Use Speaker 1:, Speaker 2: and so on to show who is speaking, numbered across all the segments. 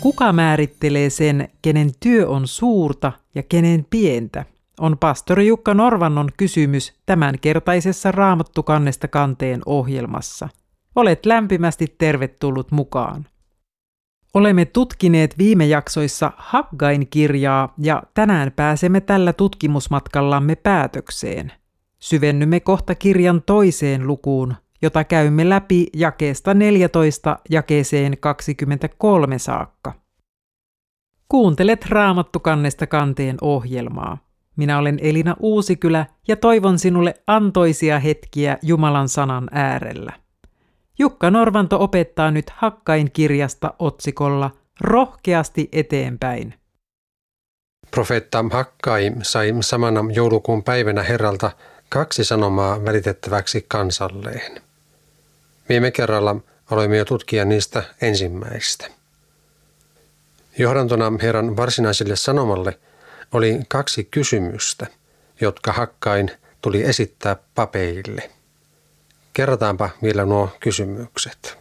Speaker 1: Kuka määrittelee sen, kenen työ on suurta ja kenen pientä, on pastori Jukka Norvannon kysymys tämänkertaisessa Raamattu kannesta kanteen ohjelmassa. Olet lämpimästi tervetullut mukaan. Olemme tutkineet viime jaksoissa Haggain kirjaa ja tänään pääsemme tällä tutkimusmatkallamme päätökseen. Syvennymme kohta kirjan toiseen lukuun, jota käymme läpi jakeesta 14 jakeeseen 23 saakka. Kuuntelet Raamattu kannesta kanteen ohjelmaa. Minä olen Elina Uusikylä ja toivon sinulle antoisia hetkiä Jumalan sanan äärellä. Jukka Norvanto opettaa nyt Haggain kirjasta otsikolla Rohkeasti eteenpäin.
Speaker 2: Profeetta Haggai sai samana joulukuun päivänä Herralta 2 sanomaa välitettäväksi kansalleen. Viime kerralla aloimme jo tutkia niistä ensimmäistä. Johdantona Herran varsinaiselle sanomalle oli 2 kysymystä, jotka Haggain tuli esittää papeille. Kerrataanpa vielä nuo kysymykset.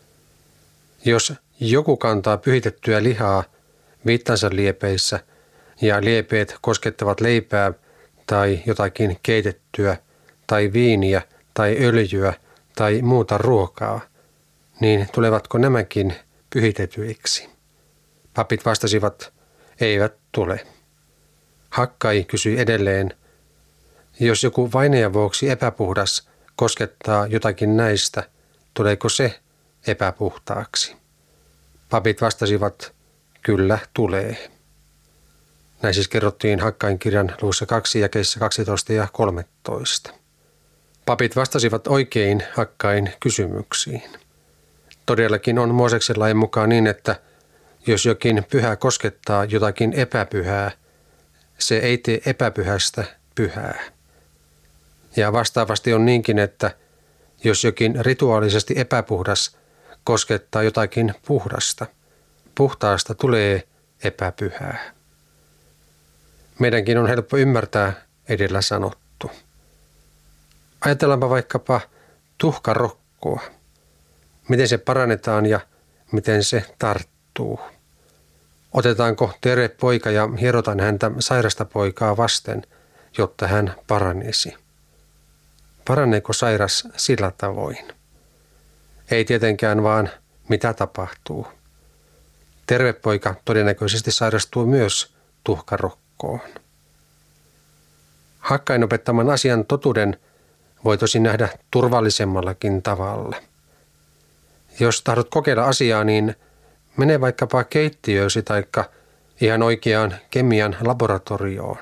Speaker 2: Jos joku kantaa pyhitettyä lihaa viittansa liepeissä ja liepeet koskettavat leipää tai jotakin keitettyä tai viiniä tai öljyä tai muuta ruokaa, niin tulevatko nämäkin pyhitetyiksi? Papit vastasivat, eivät tule. Haggai kysyi edelleen, jos joku vainajan vuoksi epäpuhdas koskettaa jotakin näistä, tuleeko se epäpuhtaaksi? Papit vastasivat, kyllä tulee. Näin siis kerrottiin Haggain kirjan luvussa 2 jakeissa 12 ja 13. Papit vastasivat oikein Haggain kysymyksiin. Todellakin on Mooseksen lain mukaan niin, että jos jokin pyhä koskettaa jotakin epäpyhää, se ei tee epäpyhästä pyhää. Ja vastaavasti on niinkin, että jos jokin rituaalisesti epäpuhdas koskettaa jotakin puhdasta, puhtaasta tulee epäpyhää. Meidänkin on helppo ymmärtää edellä sanottu. Ajatellaanpa vaikkapa tuhkarokkoa. Miten se parannetaan ja miten se tarttuu. Otetaanko terve poika ja hierotaan häntä sairasta poikaa vasten, jotta hän paranisi? Paraneeko sairas sillä tavoin? Ei tietenkään, vaan mitä tapahtuu. Terve poika todennäköisesti sairastuu myös tuhkarokkoon. Haggain opettaman asian totuuden voi tosin nähdä turvallisemmallakin tavalla. Jos tahdot kokeilla asiaa, niin mene vaikkapa keittiöösi taikka ihan oikeaan kemian laboratorioon.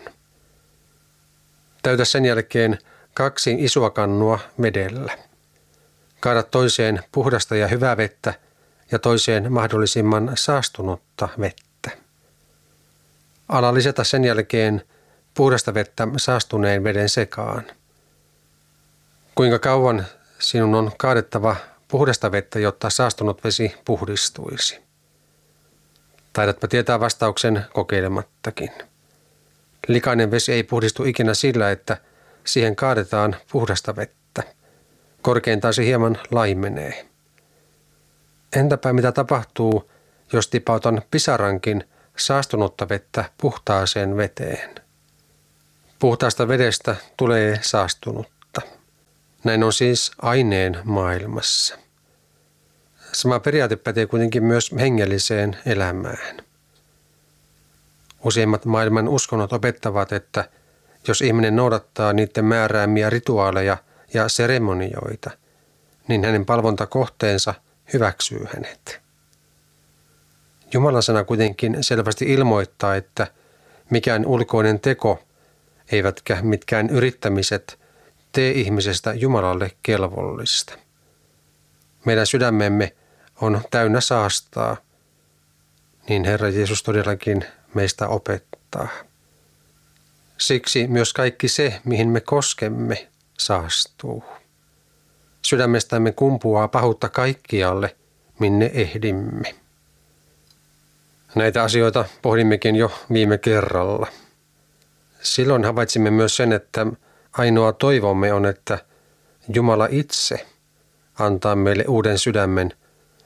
Speaker 2: Täytä sen jälkeen 2 isoa kannua vedellä. Kaada toiseen puhdasta ja hyvää vettä ja toiseen mahdollisimman saastunutta vettä. Ala lisätä sen jälkeen puhdasta vettä saastuneen veden sekaan. Kuinka kauan sinun on kaadettava puhdasta vettä, jotta saastunut vesi puhdistuisi? Taidatpa tietää vastauksen kokeilemattakin. Likainen vesi ei puhdistu ikinä sillä, että siihen kaadetaan puhdasta vettä. Korkeintaan se hieman laimenee. Entäpä mitä tapahtuu, jos tipautan pisarankin saastunutta vettä puhtaaseen veteen? Puhtaasta vedestä tulee saastunutta. Näin on siis aineen maailmassa. Sama periaate pätee kuitenkin myös hengelliseen elämään. Useimmat maailman uskonnot opettavat, että jos ihminen noudattaa niiden määräämiä rituaaleja ja seremonioita, niin hänen palvontakohteensa hyväksyy hänet. Jumalan sana kuitenkin selvästi ilmoittaa, että mikään ulkoinen teko, eivätkä mitkään yrittämiset tee ihmisestä Jumalalle kelvollista. Meidän sydämemme on täynnä saastaa, niin Herra Jeesus todellakin meistä opettaa. Siksi myös kaikki se, mihin me koskemme, saastuu. Sydämestämme kumpuaa pahuutta kaikkialle, minne ehdimme. Näitä asioita pohdimmekin jo viime kerralla. Silloin havaitsimme myös sen, että ainoa toivomme on, että Jumala itse antaa meille uuden sydämen,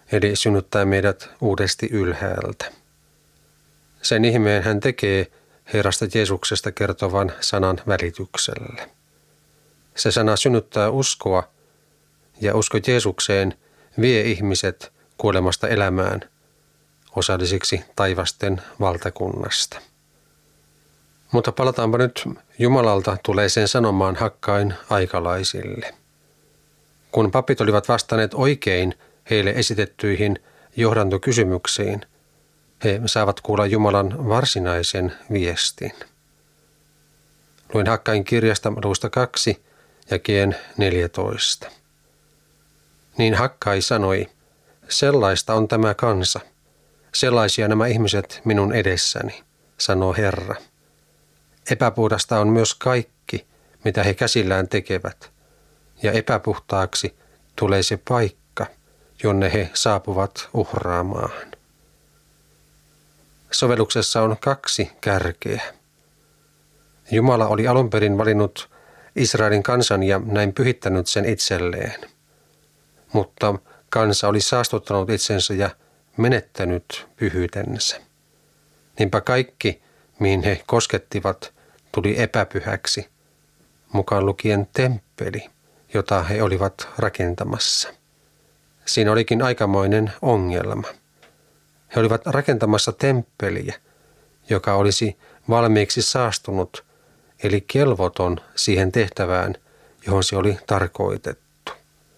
Speaker 2: eli synnyttää meidät uudesti ylhäältä. Sen ihmeen hän tekee Herrasta Jeesuksesta kertovan sanan välityksellä. Se sana synnyttää uskoa, ja usko Jeesukseen vie ihmiset kuolemasta elämään osallisiksi taivasten valtakunnasta. Mutta palataanpa nyt Jumalalta tuleeseen sanomaan Hakkain aikalaisille. Kun papit olivat vastanneet oikein heille esitettyihin johdantokysymyksiin, he saavat kuulla Jumalan varsinaisen viestin. Luin Hakkain kirjasta luvusta 2 jakeen 14. Niin Hakkai sanoi, sellaista on tämä kansa, sellaisia nämä ihmiset minun edessäni, sanoo Herra. Epäpuhdasta on myös kaikki, mitä he käsillään tekevät, ja epäpuhtaaksi tulee se paikka, jonne he saapuvat uhraamaan. Sovelluksessa on 2 kärkeä. Jumala oli alun perin valinnut Israelin kansan ja näin pyhittänyt sen itselleen. Mutta kansa oli saastuttanut itsensä ja menettänyt pyhyytensä. Niinpä kaikki, mihin he koskettivat, tuli epäpyhäksi, mukaan lukien temppeli, jota he olivat rakentamassa. Siinä olikin aikamoinen ongelma. He olivat rakentamassa temppeliä, joka olisi valmiiksi saastunut, eli kelvoton siihen tehtävään, johon se oli tarkoitettu.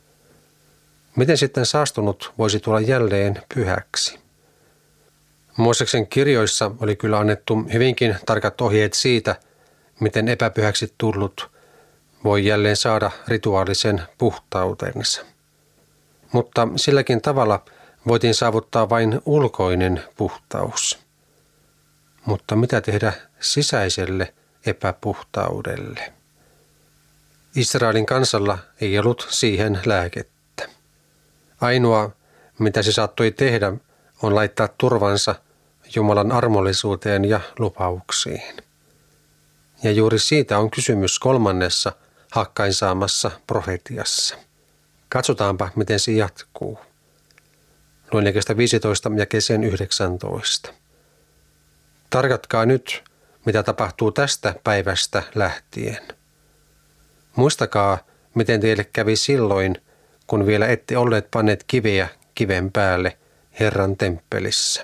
Speaker 2: Miten sitten saastunut voisi tulla jälleen pyhäksi? Mooseksen kirjoissa oli kyllä annettu hyvinkin tarkat ohjeet siitä, miten epäpyhäksi tullut voi jälleen saada rituaalisen puhtautensa. Mutta silläkin tavalla voitiin saavuttaa vain ulkoinen puhtaus. Mutta mitä tehdä sisäiselle epäpuhtaudelle? Israelin kansalla ei ollut siihen lääkettä. Ainoa, mitä se saattoi tehdä, on laittaa turvansa Jumalan armollisuuteen ja lupauksiin. Ja juuri siitä on kysymys 3. Hakkain saamassa profetiassa. Katsotaanpa, miten se jatkuu. Luen jakeesta 15 jakeeseen 19. Tarkatkaa nyt, mitä tapahtuu tästä päivästä lähtien. Muistakaa, miten teille kävi silloin, kun vielä ette olleet panneet kiveä kiven päälle Herran temppelissä.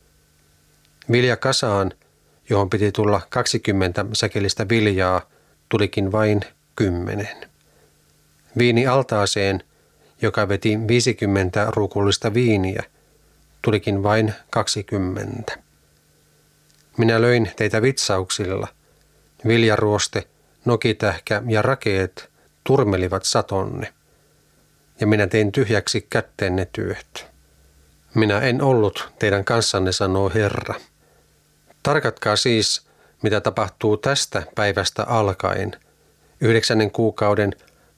Speaker 2: Viljakasaan, johon piti tulla 20 säkelistä viljaa, tulikin vain 10. Viinialtaaseen, joka veti 50 ruukullista viiniä, tulikin vain 20. Minä löin teitä vitsauksilla. Viljaruoste, nokitähkä ja rakeet turmelivat satonne, ja minä tein tyhjäksi kätteenne työt. Minä en ollut teidän kanssanne, sanoo Herra. Tarkatkaa siis, mitä tapahtuu tästä päivästä alkaen, 9. kuukauden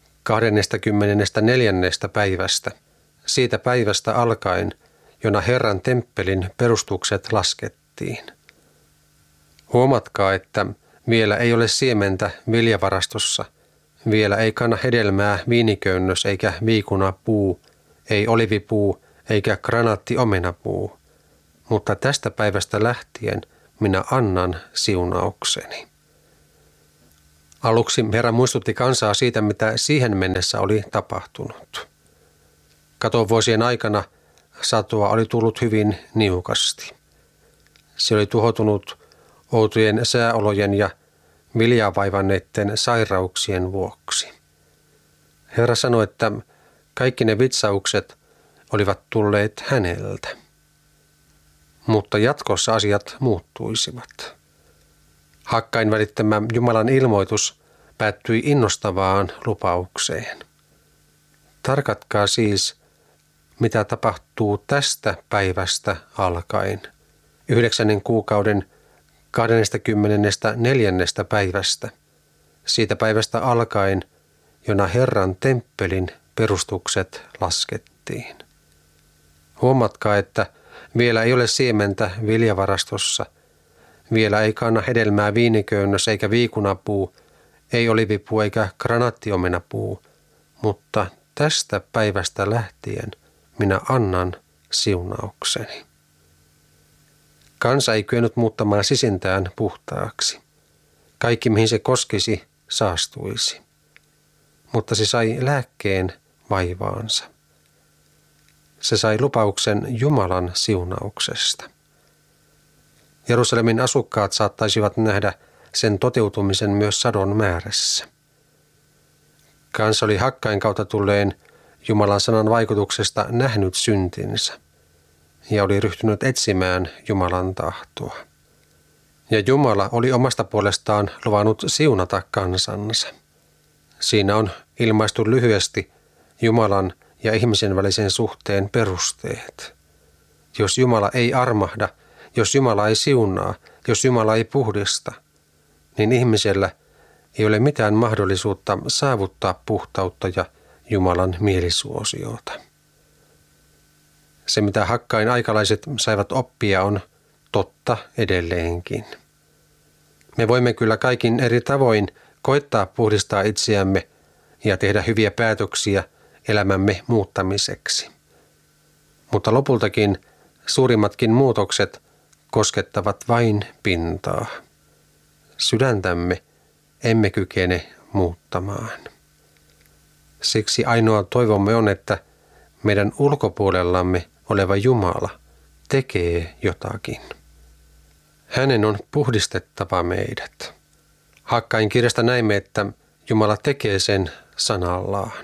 Speaker 2: 24. päivästä, siitä päivästä alkaen, jona Herran temppelin perustukset laskettiin. Huomatkaa, että vielä ei ole siementä viljavarastossa, vielä ei kanna hedelmää viiniköynnös eikä viikunapuu, ei olivipuu eikä granaattiomenapuu, mutta tästä päivästä lähtien minä annan siunaukseni. Aluksi Herra muistutti kansaa siitä, mitä siihen mennessä oli tapahtunut. Katovuosien aikana satoa oli tullut hyvin niukasti. Se oli tuhoutunut outojen sääolojen ja viljaa vaivanneiden sairauksien vuoksi. Herra sanoi, että kaikki ne vitsaukset olivat tulleet häneltä. Mutta jatkossa asiat muuttuisivat. Hakkain välittämä Jumalan ilmoitus päättyi innostavaan lupaukseen. Tarkatkaa siis, mitä tapahtuu tästä päivästä alkaen, 9. kuukauden 24. päivästä, siitä päivästä alkaen, jona Herran temppelin perustukset laskettiin. Huomatkaa, että vielä ei ole siementä viljavarastossa, vielä ei kanna hedelmää viiniköynnös eikä viikunapuu, ei olivipuu eikä granaattiomenapuu, mutta tästä päivästä lähtien minä annan siunaukseni. Kansa ei kyennyt muuttamaan sisintään puhtaaksi. Kaikki, mihin se koskisi, saastuisi. Mutta se sai lääkkeen vaivaansa. Se sai lupauksen Jumalan siunauksesta. Jerusalemin asukkaat saattaisivat nähdä sen toteutumisen myös sadon määrässä. Kansa oli Hakkain kautta tulleen Jumalan sanan vaikutuksesta nähnyt syntinsä ja oli ryhtynyt etsimään Jumalan tahtoa. Ja Jumala oli omasta puolestaan luvannut siunata kansansa. Siinä on ilmaistu lyhyesti Jumalan ja ihmisen välisen suhteen perusteet. Jos Jumala ei armahda, jos Jumala ei siunaa, jos Jumala ei puhdista, niin ihmisellä ei ole mitään mahdollisuutta saavuttaa puhtautta ja Jumalan mielisuosiota. Se, mitä Hakkain aikalaiset saivat oppia, on totta edelleenkin. Me voimme kyllä kaikin eri tavoin koettaa puhdistaa itseämme ja tehdä hyviä päätöksiä elämämme muuttamiseksi. Mutta lopultakin suurimmatkin muutokset koskettavat vain pintaa. Sydäntämme emme kykene muuttamaan. Siksi ainoa toivomme on, että meidän ulkopuolellamme oleva Jumala tekee jotakin. Hänen on puhdistettava meidät. Hakkain kirjasta näimme, että Jumala tekee sen sanallaan.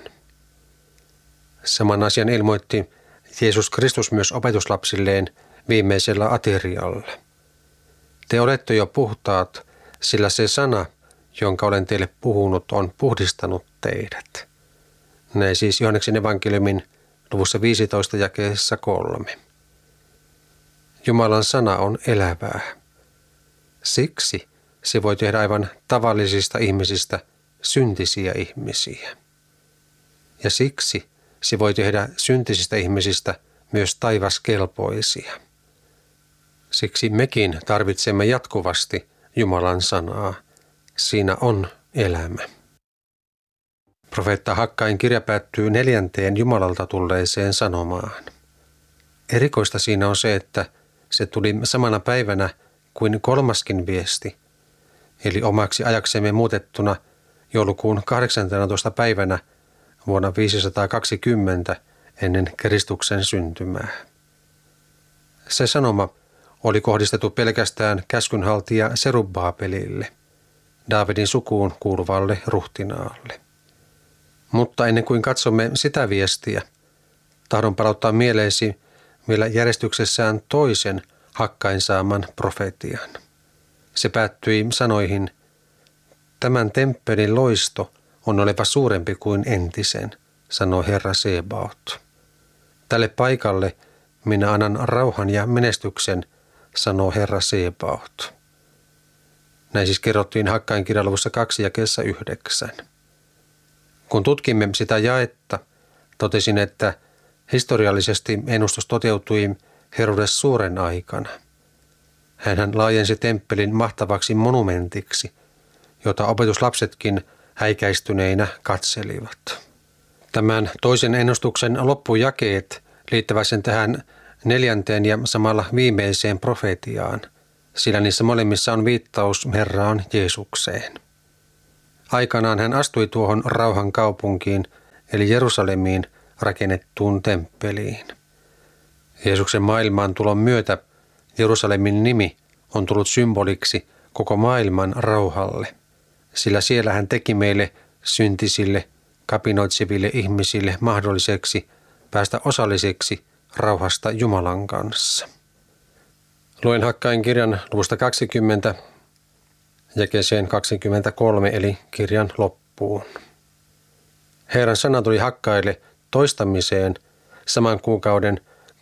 Speaker 2: Saman asian ilmoitti Jeesus Kristus myös opetuslapsilleen viimeisellä aterialla. Te olette jo puhtaat, sillä se sana, jonka olen teille puhunut, on puhdistanut teidät. Näin siis Johanneksen evankeliumin luvussa 15 jakeessa 3. Jumalan sana on elävää. Siksi se voi tehdä aivan tavallisista ihmisistä syntisiä ihmisiä. Ja siksi se voi tehdä syntisistä ihmisistä myös taivaskelpoisia. Siksi mekin tarvitsemme jatkuvasti Jumalan sanaa. Siinä on elämä. Profeetta Hakkain kirja päättyy 4. Jumalalta tulleeseen sanomaan. Erikoista siinä on se, että se tuli samana päivänä kuin 3. viesti, eli omaksi ajaksemme muutettuna joulukuun 18. päivänä vuonna 520 ennen Kristuksen syntymää. Se sanoma oli kohdistettu pelkästään käskynhaltija Serubbabelille, Daavidin sukuun kuuluvalle ruhtinaalle. Mutta ennen kuin katsomme sitä viestiä, tahdon palauttaa mieleesi vielä järjestyksessään toisen Hakkain saaman profetian. Se päättyi sanoihin, tämän temppelin loisto on oleva suurempi kuin entisen, sanoi Herra Sebaot. Tälle paikalle minä annan rauhan ja menestyksen, sanoo Herra Sebaot. Näin siis kerrottiin Hakkain kirjan luvussa 2 jakeessa 9. Kun tutkimme sitä jaetta, totesin, että historiallisesti ennustus toteutui Herodes suuren aikana. Hänhän laajensi temppelin mahtavaksi monumentiksi, jota opetuslapsetkin häikäistyneinä katselivat. Tämän toisen ennustuksen loppujakeet liittävät sen tähän 4. ja samalla viimeiseen profetiaan, sillä niissä molemmissa on viittaus Herraan Jeesukseen. Aikanaan hän astui tuohon rauhan kaupunkiin, eli Jerusalemiin rakennettuun temppeliin. Jeesuksen maailmaan tulon myötä Jerusalemin nimi on tullut symboliksi koko maailman rauhalle, sillä siellä hän teki meille syntisille, kapinoitseville ihmisille mahdolliseksi päästä osalliseksi rauhasta Jumalan kanssa. Luen Hakkain kirjan luvusta 20 jakeeseen 23 eli kirjan loppuun. Herran sana tuli Hakkaille toistamiseen saman kuukauden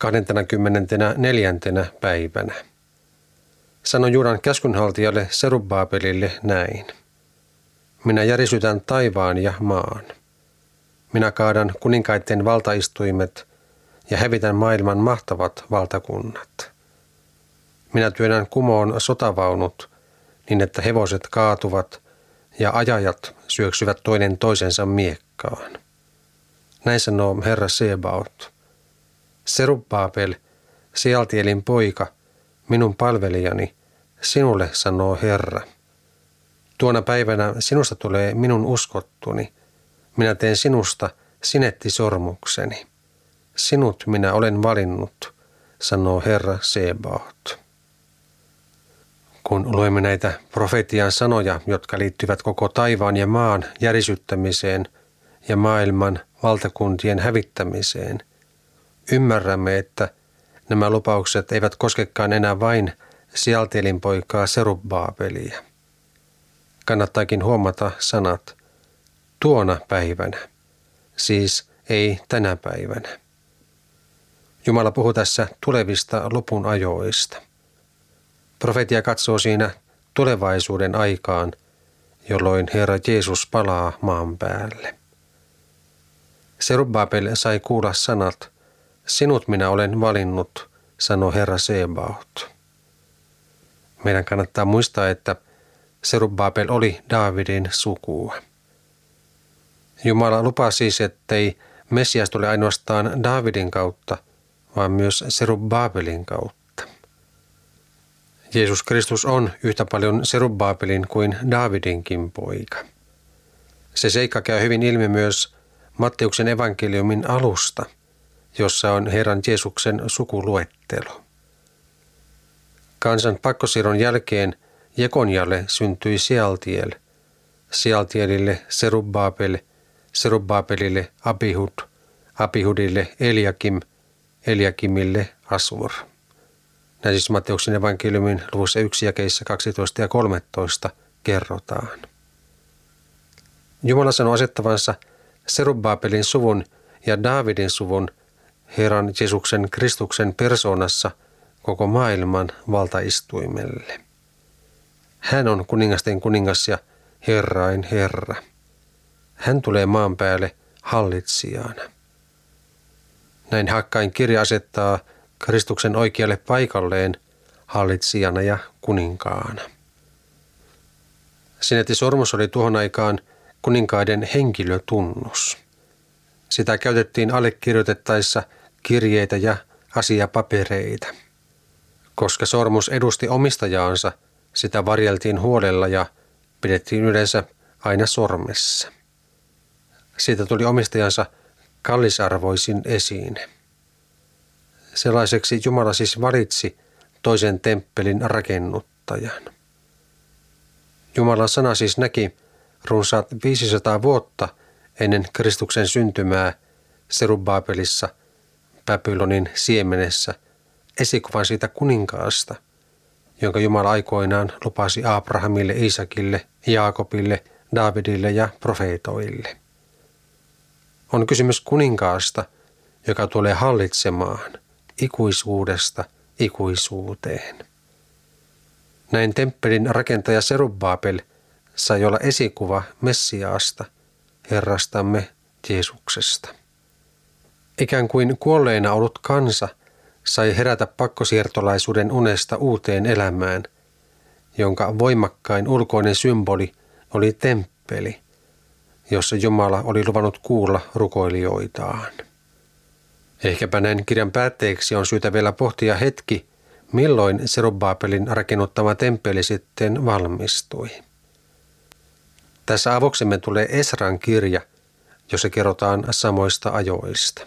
Speaker 2: 24. päivänä. Sanoi Juudan käskynhaltijalle Serubbabelille näin. Minä järisytän taivaan ja maan. Minä kaadan kuninkaiden valtaistuimet ja hävitän maailman mahtavat valtakunnat. Minä työnnän kumoon sotavaunut niin, että hevoset kaatuvat ja ajajat syöksyvät toinen toisensa miekkaan. Näin sanoo Herra Sebaot. Serubbabel, Sealtielin poika, minun palvelijani, sinulle sanoo Herra. Tuona päivänä sinusta tulee minun uskottuni. Minä teen sinusta sinettisormukseni. Sinut minä olen valinnut, sanoo Herra Sebaot. Kun luemme näitä profetian sanoja, jotka liittyvät koko taivaan ja maan järisyttämiseen ja maailman valtakuntien hävittämiseen, ymmärrämme, että nämä lupaukset eivät koskekaan enää vain Sealtielin poikaa Serubbabelia. Kannattaakin huomata sanat tuona päivänä, siis ei tänä päivänä. Jumala puhuu tässä tulevista lopun ajoista. Profetia katsoo siinä tulevaisuuden aikaan, jolloin Herra Jeesus palaa maan päälle. Serubbabel sai kuulla sanat, sinut minä olen valinnut, sanoo Herra Sebaot. Meidän kannattaa muistaa, että Serubbabel oli Daavidin sukua. Jumala lupaa siis, ettei Messias tule ainoastaan Daavidin kautta, vaan myös Serubbabelin kautta. Jeesus Kristus on yhtä paljon Serubbabelin kuin Daavidinkin poika. Se seikka käy hyvin ilmi myös Matteuksen evankeliumin alusta, jossa on Herran Jeesuksen sukuluettelo. Kansan pakkosiirron jälkeen Jekonjalle syntyi Sealtiel, Sealtielille Serubbabel, Serubbabelille Abihud, Abihudille Eliakim, Eliakimille Asur. Näin siis Matteuksen evankeliumin luvussa 1 jakeissa 12 ja 13 kerrotaan. Jumala sanoi asettavansa Serubbabelin suvun ja Daavidin suvun Herran Jeesuksen Kristuksen persoonassa koko maailman valtaistuimelle. Hän on kuningasten kuningas ja Herrain Herra. Hän tulee maan päälle hallitsijana. Näin Hakkain kirja asettaa Kristuksen oikealle paikalleen hallitsijana ja kuninkaana. Sinettisormus oli tuohon aikaan kuninkaiden henkilötunnus. Sitä käytettiin allekirjoitettaessa kirjeitä ja asiapapereita. Koska sormus edusti omistajaansa, sitä varjeltiin huolella ja pidettiin yleensä aina sormessa. Siitä tuli omistajansa kallisarvoisin esine. Sellaiseksi Jumala siis valitsi toisen temppelin rakennuttajan. Jumalan sana siis näki runsaat 500 vuotta ennen Kristuksen syntymää Serubbabelissa, Babylonin siemenessä, esikuvan siitä kuninkaasta, jonka Jumala aikoinaan lupasi Abrahamille, Iisakille, Jaakobille, Daavidille ja profeetoille. On kysymys kuninkaasta, joka tulee hallitsemaan ikuisuudesta ikuisuuteen. Näin temppelin rakentaja Serubbabel sai olla esikuva Messiaasta, Herrastamme Jeesuksesta. Ikään kuin kuolleena ollut kansa sai herätä pakkosiirtolaisuuden unesta uuteen elämään, jonka voimakkain ulkoinen symboli oli temppeli, jossa Jumala oli luvannut kuulla rukoilijoitaan. Ehkäpä näin kirjan päätteeksi on syytä vielä pohtia hetki, milloin Serubbabelin rakennuttama temppeli sitten valmistui. Tässä avoksemme tulee Esran kirja, jossa kerrotaan samoista ajoista.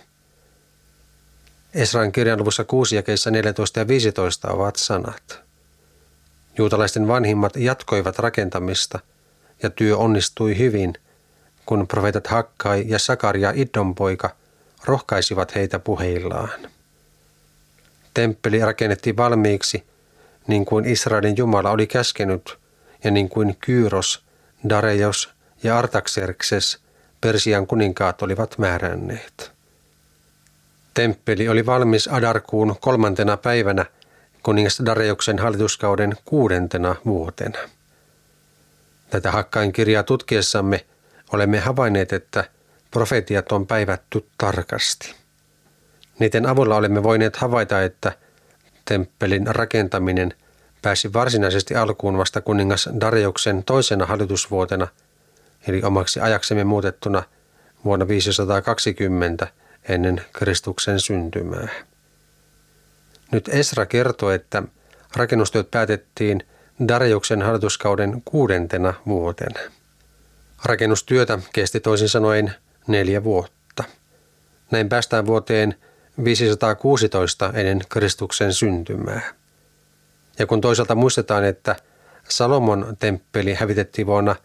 Speaker 2: Esran kirjan luvussa 6 jakeissa 14 ja 15 ovat sanat. Juutalaisten vanhimmat jatkoivat rakentamista ja työ onnistui hyvin, kun profeetat Hakkai ja Sakaria Iddon poika rohkaisivat heitä puheillaan. Temppeli rakennettiin valmiiksi, niin kuin Israelin Jumala oli käskenyt, ja niin kuin Kyros, Dareios ja Artaxerxes, Persian kuninkaat, olivat määränneet. Temppeli oli valmis Adarkuun 3. päivänä kuningas Dareioksen hallituskauden 6. vuotena. Tätä Hakkain kirjaa tutkiessamme olemme havainneet, että profetiat on päivätty tarkasti. Niiden avulla olemme voineet havaita, että temppelin rakentaminen pääsi varsinaisesti alkuun vasta kuningas Dareioksen 2. hallitusvuotena, eli omaksi ajaksemme muutettuna vuonna 520 ennen Kristuksen syntymää. Nyt Esra kertoo, että rakennustyöt päätettiin Dariuksen hallituskauden 6. vuotena. Rakennustyötä kesti toisin sanoen 4 vuotta. Näin päästään vuoteen 516 ennen Kristuksen syntymää. Ja kun toisaalta muistetaan, että Salomon temppeli hävitettiin vuonna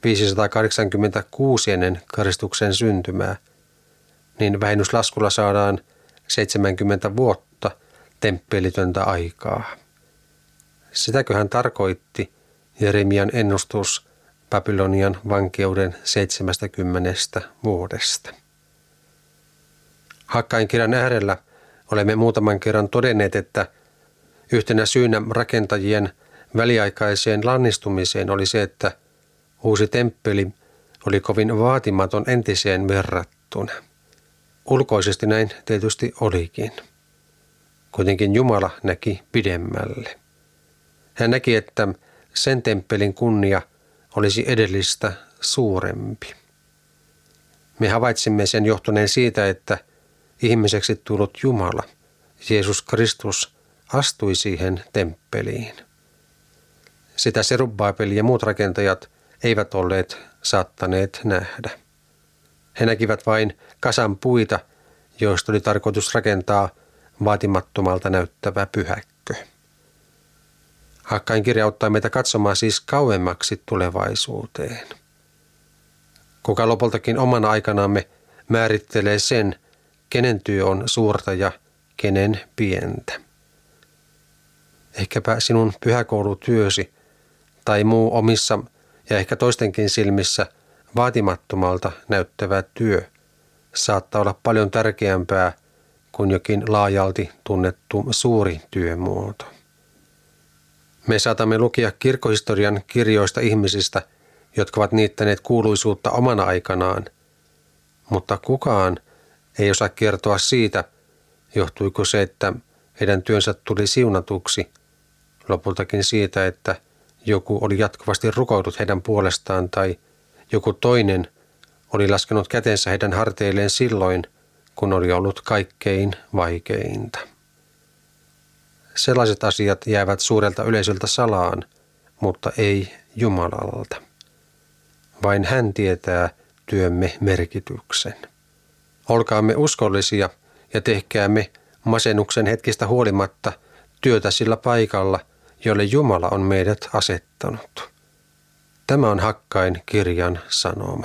Speaker 2: 586 ennen Kristuksen syntymää, niin vähennyslaskulla saadaan 70 vuotta temppelitöntä aikaa. Sitäköhän tarkoitti Jeremian ennustus Babylonian vankeuden 70 vuodesta. Hakkain kirjan äärellä olemme muutaman kerran todenneet, että yhtenä syynä rakentajien väliaikaiseen lannistumiseen oli se, että uusi temppeli oli kovin vaatimaton entiseen verrattuna. Ulkoisesti näin tietysti olikin. Kuitenkin Jumala näki pidemmälle. Hän näki, että sen temppelin kunnia olisi edellistä suurempi. Me havaitsimme sen johtuneen siitä, että ihmiseksi tullut Jumala, Jeesus Kristus, astui siihen temppeliin. Sitä Serubbabel ja muut rakentajat eivät olleet saattaneet nähdä. He näkivät vain kasan puita, joista oli tarkoitus rakentaa vaatimattomalta näyttävä pyhäkkö. Hakkain kirja auttaa meitä katsomaan siis kauemmaksi tulevaisuuteen. Kuka lopultakin omana aikanaamme määrittelee sen, kenen työ on suurta ja kenen pientä. Ehkäpä sinun pyhäkoulutyösi tai muu omissa ja ehkä toistenkin silmissä vaatimattomalta näyttävä työ saattaa olla paljon tärkeämpää kuin jokin laajalti tunnettu suuri työmuoto. Me saatamme lukea kirkkohistorian kirjoista ihmisistä, jotka ovat niittäneet kuuluisuutta omana aikanaan, mutta kukaan ei osaa kertoa siitä, johtuiko se, että heidän työnsä tuli siunatuksi, lopultakin siitä, että joku oli jatkuvasti rukoillut heidän puolestaan tai joku toinen oli laskenut kätensä heidän harteilleen silloin, kun oli ollut kaikkein vaikeinta. Sellaiset asiat jäävät suurelta yleisöltä salaan, mutta ei Jumalalta. Vain hän tietää työmme merkityksen. Olkaamme uskollisia ja tehkäämme masennuksen hetkistä huolimatta työtä sillä paikalla, jolle Jumala on meidät asettanut. Tämä on Hakkain kirjan sanoma.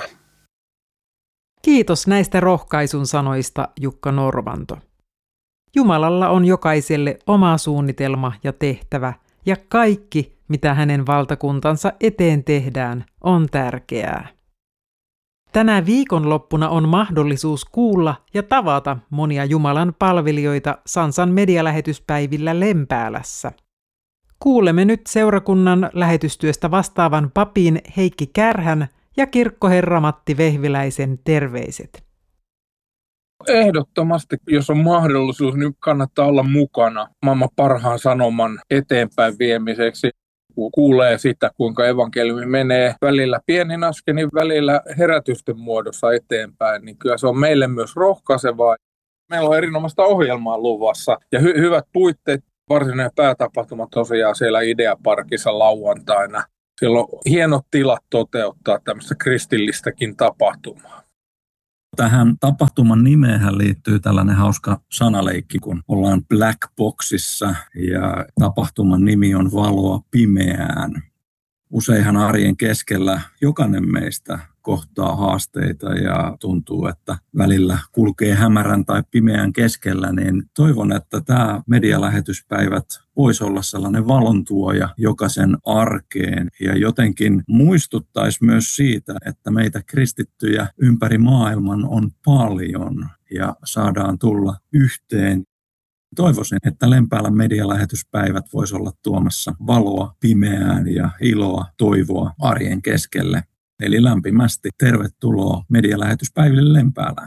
Speaker 1: Kiitos näistä rohkaisun sanoista, Jukka Norvanto. Jumalalla on jokaiselle oma suunnitelma ja tehtävä, ja kaikki, mitä hänen valtakuntansa eteen tehdään, on tärkeää. Tänä viikonloppuna on mahdollisuus kuulla ja tavata monia Jumalan palvelijoita Sansan medialähetyspäivillä Lempäälässä. Kuulemme nyt seurakunnan lähetystyöstä vastaavan papin Heikki Kärhän ja kirkkoherra Matti Vehviläisen terveiset.
Speaker 3: Ehdottomasti, jos on mahdollisuus, niin kannattaa olla mukana maailman parhaan sanoman eteenpäin viemiseksi. Kun kuulee sitä, kuinka evankeliumi menee välillä pienin askelin, välillä herätysten muodossa eteenpäin, niin kyllä se on meille myös rohkaisevaa. Meillä on erinomaista ohjelmaa luvassa ja hyvät puitteet. Varsinainen päätapahtuma tosiaan siellä Ideaparkissa lauantaina. Siellä on hienot tilat toteuttaa tämmöistä kristillistäkin tapahtumaa.
Speaker 4: Tähän tapahtuman nimeen liittyy tällainen hauska sanaleikki, kun ollaan Black Boxissa ja tapahtuman nimi on Valoa pimeään. Useinhan arjen keskellä jokainen meistä kohtaa haasteita ja tuntuu, että välillä kulkee hämärän tai pimeän keskellä, niin toivon, että tämä medialähetyspäivät voisi olla sellainen valontuoja jokaisen arkeen ja jotenkin muistuttaisi myös siitä, että meitä kristittyjä ympäri maailman on paljon ja saadaan tulla yhteen. Toivoisin, että Lempäälän medialähetyspäivät voisi olla tuomassa valoa pimeään ja iloa, toivoa arjen keskelle. Eli lämpimästi tervetuloa medialähetyspäiville Lempäälään.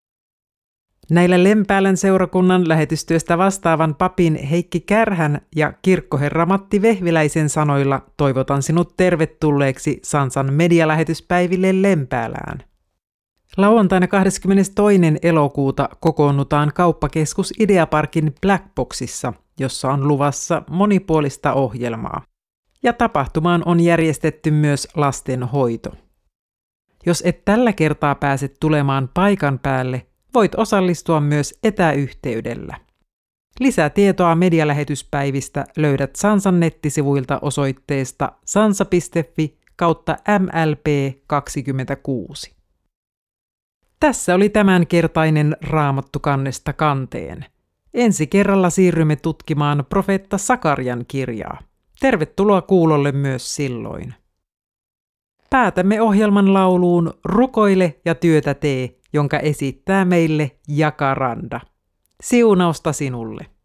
Speaker 1: Näillä Lempäälän seurakunnan lähetystyöstä vastaavan papin Heikki Kärhän ja kirkkoherra Matti Vehviläisen sanoilla toivotan sinut tervetulleeksi Sansan medialähetyspäiville Lempäälään. Lauantaina 22. elokuuta kokoonnutaan kauppakeskus Ideaparkin Blackboxissa, jossa on luvassa monipuolista ohjelmaa. Ja tapahtumaan on järjestetty myös lastenhoito. Jos et tällä kertaa pääse tulemaan paikan päälle, voit osallistua myös etäyhteydellä. Lisätietoa medialähetyspäivistä löydät Sansan nettisivuilta osoitteesta sansa.fi/mlp26. Tässä oli tämänkertainen Raamattu kannesta kanteen. Ensi kerralla siirrymme tutkimaan profeetta Sakarian kirjaa. Tervetuloa kuulolle myös silloin. Päätämme ohjelman lauluun Rukoile ja työtä tee, jonka esittää meille Jacaranda. Siunausta sinulle.